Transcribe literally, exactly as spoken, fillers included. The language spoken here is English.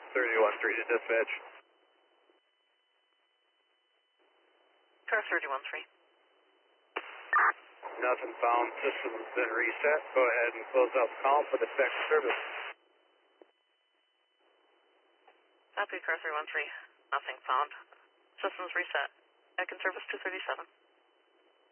thirty-one three to dispatch. Car thirty-one three. Nothing found. System's been reset. Go ahead and close out the call for the second service. Copy, car three one three. Nothing found. Systems reset. Back in service two thirty-seven.